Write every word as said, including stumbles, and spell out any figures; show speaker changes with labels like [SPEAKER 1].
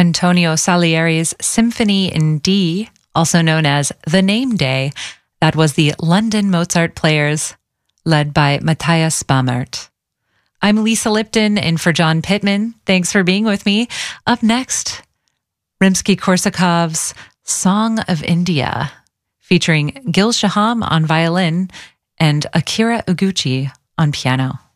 [SPEAKER 1] Antonio Salieri's Symphony in D, also known as The Name Day. That was the London Mozart Players, led by Matthias Bamert. I'm Lisa Lipton, in for John Pittman. Thanks for being with me. Up next, Rimsky-Korsakov's Song of India, featuring Gil Shaham on violin and Akira Uguchi on piano.